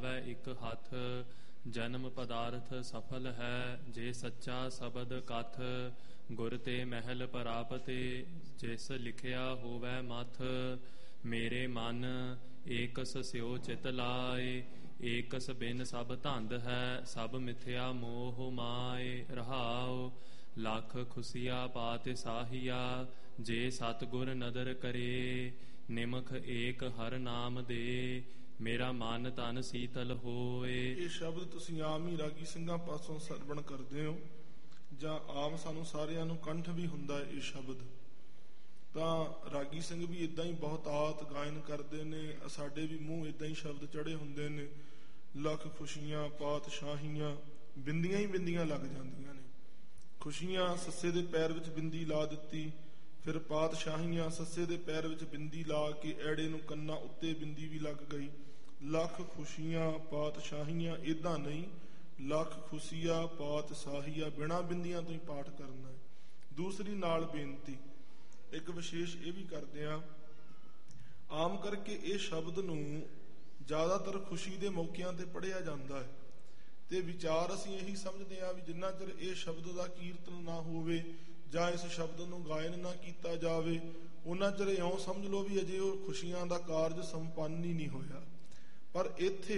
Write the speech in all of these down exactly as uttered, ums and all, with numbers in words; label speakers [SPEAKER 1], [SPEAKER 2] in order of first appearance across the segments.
[SPEAKER 1] ਆਵੈ ਇੱਕ ਹੱਥ। ਜਨਮ ਪਦਾਰਥ ਸਫਲ ਹੈ ਜੇ ਸੱਚਾ ਸ਼ਬਦ ਕਥ। ਗੁਰ ਤੇ ਮਹਿਲ ਪ੍ਰਾਪਤੇ ਜਿਸ ਲਿਖਿਆ ਹੋਵੈ ਮਥ। ਮੇਰੇ ਮਨ ਏਕਸ ਸਿਉ ਚਿਤ ਲਾਏ ਏਕਸ ਬਿਨ ਸਭ ਧੰਦ ਹੈ। ਸਭ ਮਿਥਿਆ ਮੋਹ ਮਾਏ ਰਹਾਉ ਲੱਖ ਖੁਸ਼ੀਆ ਪਾਤ ਸਾਹੀਆ। ਜੇ ਸਤਿਗੁਰ ਨਦਰ ਕਰੇ ਨਿਮਖ ਏਕ ਹਰ ਨਾਮ ਦੇ। ਮੇਰਾ ਮਨ ਤਨ ਸੀਤਲ ਹੋਏ।
[SPEAKER 2] ਇਹ ਸ਼ਬਦ ਤੁਸੀਂ ਆਮ ਹੀ ਰਾਗੀ ਸਿੰਘਾਂ ਪਾਸੋਂ ਸਰਵਣ ਕਰਦੇ ਹੋ ਜਾਂ ਆਮ ਸਾਨੂੰ ਸਾਰਿਆਂ ਨੂੰ ਕੰਠ ਵੀ ਹੁੰਦਾ ਹੈ ਇਹ ਸ਼ਬਦ। ਤਾਂ ਰਾਗੀ ਸਿੰਘ ਵੀ ਇਦਾਂ ਹੀ ਬਹੁਤਾਤ ਗਾਇਨ ਕਰਦੇ ਨੇ। ਸਾਡੇ ਵੀ ਮੂੰਹ ਇਦਾਂ ਹੀ ਸ਼ਬਦ ਚੜੇ ਹੁੰਦੇ ਨੇ। ਲੱਖ ਖੁਸ਼ੀਆਂ ਪਾਤਸ਼ਾਹੀਆਂ ਬਿੰਦੀਆਂ ਹੀ ਬਿੰਦੀਆਂ ਲੱਗ ਜਾਂਦੀਆਂ ਨੇ। ਖੁਸ਼ੀਆਂ ਸੱਸੇ ਦੇ ਪੈਰ ਵਿੱਚ ਬਿੰਦੀ ਲਾ ਦਿੱਤੀ, ਫਿਰ ਪਾਤਸ਼ਾਹੀਆਂ ਸੱਸੇ ਦੇ ਪੈਰ ਵਿੱਚ ਬਿੰਦੀ ਲਾ ਕੇ ਐੜੇ ਨੂੰ ਕੰਨਾਂ ਉੱਤੇ ਬਿੰਦੀ ਵੀ ਲੱਗ ਗਈ। ਲੱਖ ਖੁਸ਼ੀਆਂ ਪਾਤਸ਼ਾਹੀਆਂ ਇਦਾਂ ਨਹੀਂ, ਲੱਖ ਖੁਸ਼ੀਆਂ ਪਾਤਸ਼ਾਹੀਆਂ ਬਿਨਾਂ ਬਿੰਦੀਆਂ ਤੋਂ ਹੀ ਪਾਠ ਕਰਨਾ ਹੈ। ਦੂਸਰੀ ਨਾਲ ਬੇਨਤੀ ਇੱਕ ਵਿਸ਼ੇਸ਼ ਇਹ ਵੀ ਕਰਦੇ ਆ, ਆਮ ਕਰਕੇ ਇਹ ਸ਼ਬਦ ਨੂੰ ਜ਼ਿਆਦਾਤਰ ਖੁਸ਼ੀ ਦੇ ਮੌਕਿਆਂ ਤੇ ਪੜ੍ਹਿਆ ਜਾਂਦਾ ਹੈ ਤੇ ਵਿਚਾਰ ਅਸੀਂ ਇਹੀ ਸਮਝਦੇ ਹਾਂ ਵੀ ਜਿੰਨਾ ਚਿਰ ਇਹ ਸ਼ਬਦ ਦਾ ਕੀਰਤਨ ਨਾ ਹੋਵੇ ਜਾਂ ਇਸ ਸ਼ਬਦ ਨੂੰ ਗਾਇਨ ਨਾ ਕੀਤਾ ਜਾਵੇ ਉਹਨਾਂ ਚਿਰ ਇਉਂ ਸਮਝ ਲਓ ਵੀ ਅਜੇ ਉਹ ਖੁਸ਼ੀਆਂ ਦਾ ਕਾਰਜ ਸੰਪੰਨ ਹੀ ਨਹੀਂ ਹੋਇਆ। ਪਰ ਇੱਥੇ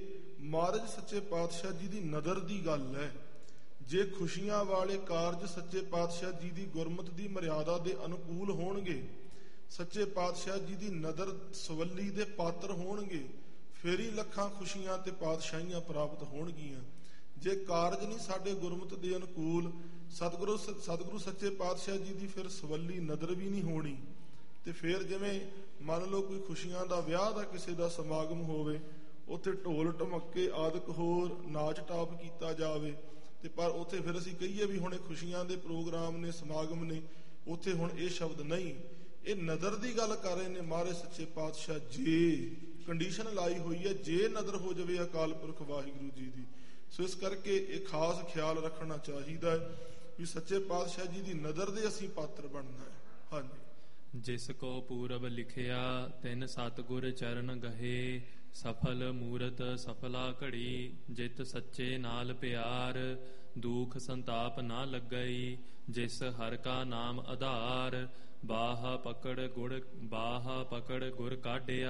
[SPEAKER 2] ਮਹਾਰਾਜ ਸੱਚੇ ਪਾਤਸ਼ਾਹ ਜੀ ਦੀ ਨਦਰ ਦੀ ਗੱਲ ਹੈ। ਜੇ ਖੁਸ਼ੀਆਂ ਵਾਲੇ ਕਾਰਜ ਸੱਚੇ ਪਾਤਸ਼ਾਹ ਜੀ ਦੀ ਗੁਰਮਤਿ ਦੀ ਮਰਿਆਦਾ ਦੇ ਅਨੁਕੂਲ ਹੋਣਗੇ, ਸੱਚੇ ਪਾਤਸ਼ਾਹ ਜੀ ਦੀ ਨਦਰ ਸਵੱਲੀ ਦੇ ਪਾਤਰ ਹੋਣਗੇ, ਫਿਰ ਹੀ ਲੱਖਾਂ ਖੁਸ਼ੀਆਂ ਤੇ ਪਾਤਸ਼ਾਹੀਆਂ ਪ੍ਰਾਪਤ ਹੋਣਗੀਆਂ। ਜੇ ਕਾਰਜ ਨਹੀਂ ਸਾਡੇ ਗੁਰਮਤਿ ਦੇ ਅਨੁਕੂਲ, ਸਤਿਗੁਰੂ ਸਤਿਗੁਰੂ ਸੱਚੇ ਪਾਤਸ਼ਾਹ ਜੀ ਦੀ ਫਿਰ ਸਵੱਲੀ ਨਦਰ ਵੀ ਨਹੀਂ ਹੋਣੀ। ਤੇ ਫਿਰ ਜਿਵੇਂ ਮੰਨ ਲਓ ਕੋਈ ਖੁਸ਼ੀਆਂ ਦਾ ਵਿਆਹ ਦਾ ਕਿਸੇ ਦਾ ਸਮਾਗਮ ਹੋਵੇ, ਉੱਥੇ ਢੋਲ ਢਮੱਕੇ ਆਦਿਕ ਹੋਰ ਨਾਚ ਟਾਪ ਕੀਤਾ ਜਾਵੇ ਤੇ ਪਰ ਉੱਥੇ ਫਿਰ ਅਸੀਂ ਕਹੀਏ ਵੀ ਹੁਣ ਇਹ ਖੁਸ਼ੀਆਂ ਦੇ ਪ੍ਰੋਗਰਾਮ ਨੇ, ਸਮਾਗਮ ਨੇ, ਉੱਥੇ ਹੁਣ ਇਹ ਸ਼ਬਦ ਨਹੀਂ। ਇਹ ਨਦਰ ਦੀ ਗੱਲ ਕਰ ਰਹੇ ਨੇ ਮਹਾਰਾਜ ਸੱਚੇ ਪਾਤਸ਼ਾਹ। ਜੇ ਕੰਡੀਸ਼ਨ ਲਾਈ ਹੋਈ ਹੈ, ਜੇ ਨਦਰ ਹੋ ਜਾਵੇ ਅਕਾਲ ਪੁਰਖ ਵਾਹਿਗੁਰੂ ਜੀ ਦੀ। ਸੋ ਇਸ ਕਰਕੇ ਇਹ ਖਾਸ ਖਿਆਲ ਰੱਖਣਾ ਚਾਹੀਦਾ ਹੈ ਵੀ ਸੱਚੇ ਪਾਤਸ਼ਾਹ ਜੀ ਦੀ ਨਦਰ ਦੇ ਅਸੀਂ ਪਾਤਰ ਬਣਨਾ ਹੈ। ਹਾਂਜੀ।
[SPEAKER 1] ਜਿਸ ਕੋ ਪੂਰਬ ਲਿਖਿਆ ਤਿਨ ਸਤਿਗੁਰ ਚਰਨ ਗਹੇ। ਸਫਲ ਮੂਰਤ ਸਫਲਾ ਘੜੀ ਜਿਤ ਸੱਚੇ ਨਾਲ ਪਿਆਰ। ਦੁਖ ਸੰਤਾਪ ਨਾ ਲੱਗਈ ਜਿਸ ਹਰ ਕਾ ਨਾਮ ਆਧਾਰ। ਬਾਹ ਪਕੜ ਗੁੜ ਬਾਹ ਪਕੜ ਗੁਰ ਕਾਢਿਆ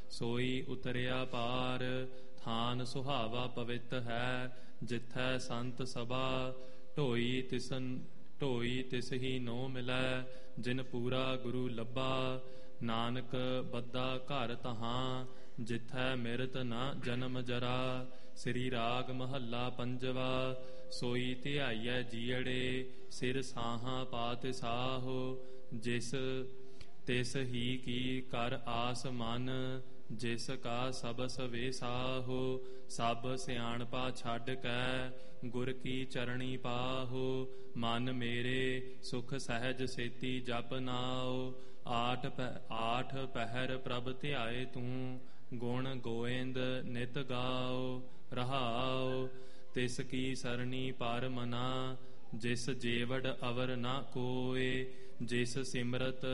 [SPEAKER 1] ਸੋਈ ਉਤਰਿਆ ਪਾਰ। ਥਾਨ ਸੁਹਾਵਾ ਪਵਿੱਤ ਹੈ ਜਿਥੈ ਸੰਤ ਸਭਾ। ਢੋਈ ਤਿਸਨ ਢੋਈ ਤਿਸ ਹੀ ਨੋ ਮਿਲੈ ਜਿਨ ਪੂਰਾ ਗੁਰੂ ਲੱਭਾ। ਨਾਨਕ ਬੱਧਾ ਘਰ ਤਹਾਂ ਜਿਥੈ ਮਿਰਤ ਨਾ ਜਨਮ ਜਰਾ। ਸ੍ਰੀ ਰਾਗ ਮਹੱਲਾ ਪੰਜਵਾ। ਸੋਈ ਧਿਆਈਐ ਜੀਅੜੇ ਸਿਰ ਸਾਹਾਂ ਪਾਤ ਸਾਹੋ। ਜਿਸ ਤਿਸ ਹੀ ਕੀ ਕਰ ਆਸ ਮਨ ਜਿਸ ਕਾ ਸਬਸ ਵੇ ਸਾਹੋ। ਸਭ ਸਿਆਣਪਾ ਛੱਡ ਕੈ ਗੁਰ ਕੀ ਚਰਣੀ ਪਾਹੋ। ਮਨ ਮੇਰੇ ਸੁਖ ਸਹਿਜ ਸੇਤੀ ਜਪ ਨਾਉ। ਆਠ ਆਠ ਪਹਿਰ ਪ੍ਰਭ ਧਿਆਏ ਤੂੰ ਗੁਣ ਗੋਇੰਦ ਨਿਤ ਗਾਓ ਰਹਾਉ। ਤਿਸ ਕੀ ਸਰਣੀ ਪਰ ਮਨਾ ਜਿਸ ਜੇਵੜ ਅਵਰ ਨਾ ਕੋਏ। ਜਿਸ ਸਿਮਰਤ